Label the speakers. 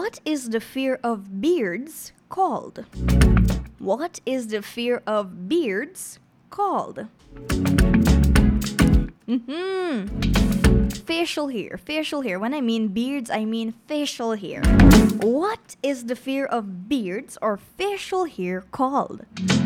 Speaker 1: What is the fear of beards called? What is the fear of beards called? Facial hair, facial hair. When I mean beards, I mean facial hair. What is the fear of beards or facial hair called?